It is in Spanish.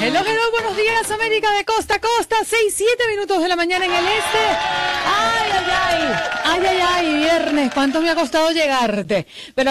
Hello, hello, buenos días, América de costa a costa, 6-7 de la mañana en el este. Ay, ay, ay, ay, ay, ay, viernes, ¿cuánto me ha costado llegarte? Pero